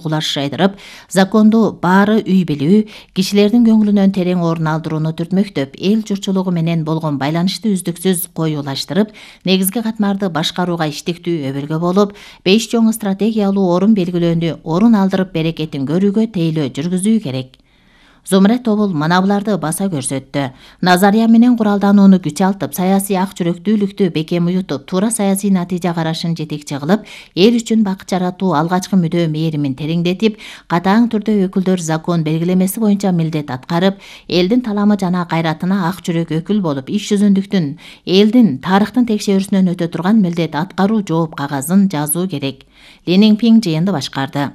кулаш жайдырып, законду баары үй билүү, кишилердин көңүлүнөн терең орун алдырууну түртмөктөп, эл журтчулугу менен болгон байланышты үздүксүз коюулаштырып, негизги катмарды башкарууга иштиктүү өбөлгө болуп, 5 чоң стратегиялуу орун белгилөөндү орун алдырып берекетин көрүүгө тейлөө жүргүзүү керек. Зумрет тобул мына буларды баса көрсөттү. Назария менен куралданууну күчалтып, саясий ак жүрөктүүлүктү бекем уютуп, туура саясий натыйжа карашын жетекчи кылып, эл үчүн бакыт жаратуу алгачкы мүдөө мээримин тереңдетип, катаң түрдө өкүлдөр закон белгилемеси боюнча милдет аткарып, элдин таламы жана кайратына ак жүрөк өкүл болуп, иш жүзүндүктүн, элдин тарыхтын текшерүүсүнөн өтө турган милдет аткаруу жооп кагазын жазуу керек. Ли Ниңпиң жыйынды башкарды.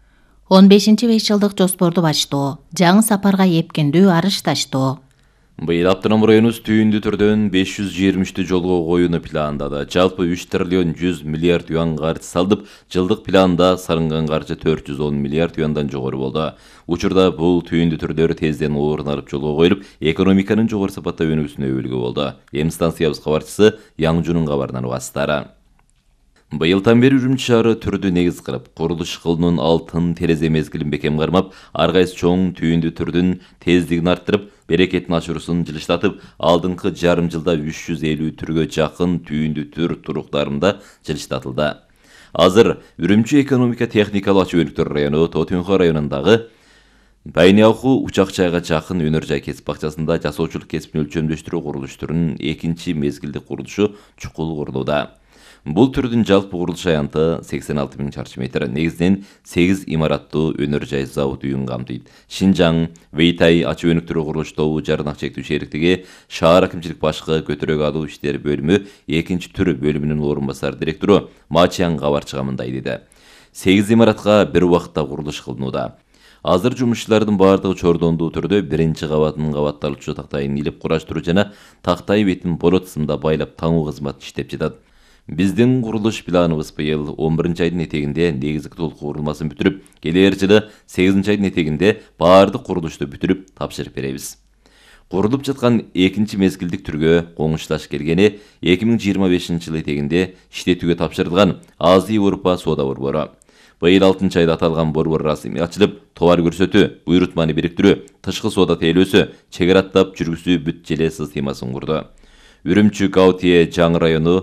15-5 жылдык жоспорду баштоо, жаңы сапарга эпкиндүү арыш таштоо. Быйыл автоном районубуз түйүндү түрдөн 523 жолго коюуну пландады. Жалпы 3 триллион 100 миллиард юан каржы салдып, жылдык планда салынган каржы 410 миллиард юандан жогору болду. Учурда бул түйүндү түрдөр тезден орун алып жолго коюлуп, экономиканын жогору сапатта өнүүсүнө өбөлгө болду. Эми станциябыз кабарчысы Яңжунун кабарынан угасыздар. Быйылдан бери Үрүмчү шаары түрдү негиз кылып, курулуш кылуунун алтын терезе мезгилин бекем кармап, ар кайсы чоң түйүндү түрдүн тездигин арттырып, берекеттин ашуусун жылыштатып, алдыңкы жарым жылда 350 түргө жакын түйүндү түр туруктарында жылыштатылды. Азыр Үрүмчү экономика техникалык ачуу-өнүктөр району Тотунха районундагы Байнялху учак жайга жакын өнөр жай кесип бакчасында жасоочулук кесипин өлчөмдөштүрүү курулуштарынын экинчи мезгилдик курулушу чукул курулууда. Бул түрдүн жалпы курулуш аянты 86 000 чарчы метр. Негизинен 8 имараттуу өнөр жай завод үйүн камтыйт. Шинжаң, Вейтай ачуу-өнүктөрүү курулуш тобу жарнак чектүү шериктиги шаар акимчилик башкы көтөрөк алуу иштери бөлүмү экинчи түр бөлүмүнүн орун басар директору Мачияң кабарчыга мындай деди. 8 имаратка бир убакытта курулуш кылынууда. Азыр жумушчулардын баардыгы чордондуу түрдө биринчи кабатынын кабатталуучу тактайын илип кураштыруу жана тактай бетин болот сымда байлап таңуу кызматы иштеп жатат. Биздин курулуш планыбыз быйыл 11-айдын этегинде негизги толуку курулмасын бүтүрүп, келер жылы 8-айдын этегинде баардык курулушту бүтүрүп тапшырып беребиз. Курулуп жаткан экинчи мезгилдик түргө коңушташ келгени 2025 жыл этегинде иштетүүгө тапшырылган Азия Европа соода борбору. Быйыл 6-айда аталган борбор расмий ачылып, товар көрсөтүү, буйрутманы бириктирүү, тышкы соода тейлөөсү, чек аттап жүргүзүү бүт желе системасын курду. Үрүмчү Гаутие жаңы району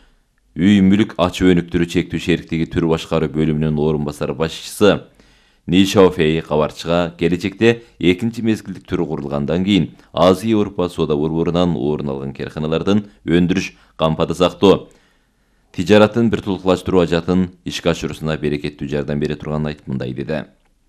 үй мүлүк ачуу-өнүктөрүү чектүү шериктиги түр башкаруу бөлүмүнүн орун басар башчысы Нишаофей кабарчыга келечекте экинчи мезгилдик түрү курулгандан кийин Азия Европа соода борборунан орун алган карканалардын өндүрүш, кампада сактоо, тижаратын бир тулкулаштыруу ажатын ишке ашыруусуна берекеттүү жардам бере турганын айтып мындай деди.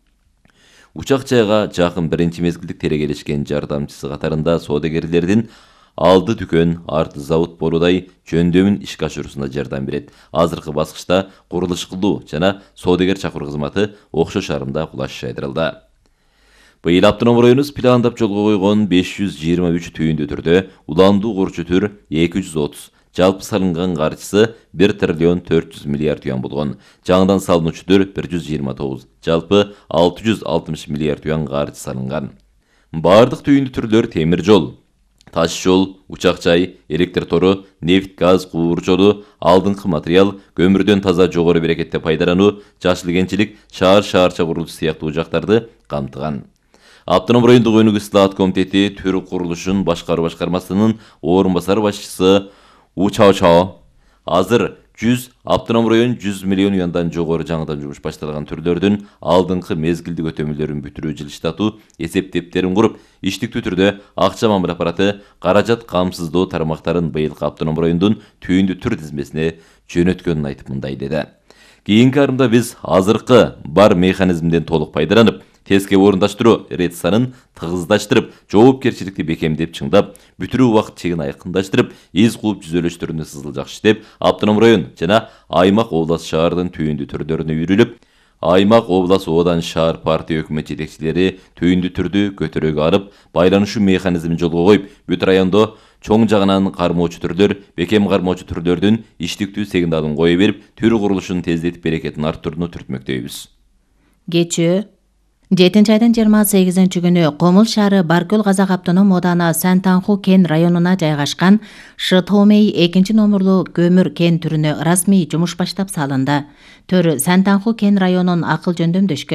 Учак жайга жакын биринчи мезгилдик терегелешкен жардамчысы катарында соодагерлердин алды дүкөн, арты завод болудай жөндөмүн ишке ашыруусуна жардам берет. Азыркы баскычта курулуш кылуу жана соодагер чакыруу кызматы окшош арымда кулаш жайдырылды. Быйыл автоном районубуз пландап жолго койгон 523 түйүндү түрдө уландуу курчу түр 230, жалпы салынган каржысы 1 триллион 400 миллиард юан болгон. Жаңыдан салынуучу түр 129, жалпы 660 миллиард юан каржы салынган. Бардык түйүндү түрлөр темир жол, таш жол, учак жай, электр тору, нефть, газ, куур жолу, алдыңкы материал, көмүрдөн таза жогору берекетте пайдалануу, жашыл кенчилик, шаарча курулушу сыяктуу жактарды камтыган. Автоном райондук өнүгүү ислаат комитети түр курулушун башкаруу башкармасынын орун басар башчысы Учао азыр автоном район 100 миллион юандан жогору жаңыдан жумуш башталган түрлөрдүн алдыңкы мезгилдик өтөмөлөрүн бүтүрүү жылыштатуу эсептептерин куруп, иштиктүү түрдө акча мамиле аппараты каражат камсыздоо тармактарын быйылкы автоном райондун түйүндү түр тизмесине жөнөткөнүн айтып мындай деди. Кийинки арымда биз азыркы бар механизмден толук пайдаланып, тезге орундаштыруу рет санын тыгыздаштырып, жоопкерчиликти бекемдеп чыңдап, бүтүрүү убакыт чегин айкындаштырып, из кууп түзөлүштөрүнү сызыл иштеп, автоном район жана аймак облас шаардын түйүндү түрлөрүнө үйрүлүп, аймак облас оодан шаар партия өкмөт жетекчилери түйүндү түрдү көтөрөөгө алып, байланышуу механизмин жолго коюп, бүт райондо чоң жагынан кармоочу түрлөр, бекем кармоочу түрлөрдүн иштиктүү сигналын кое берип, түр курулушун тездетип берекетин арттырууну түртмөктөйбүз. Кечээ 7-айдын 28 күнү Комул шаары Баркөл Казак автоном ооданы Сантанху кен районуна жайгашкан Шытомей 2 номерлуу көмүр кен түрүнө расмий жумуш баштап салынды. Төр Сантанху кен районун акыл жөндөмдөшкө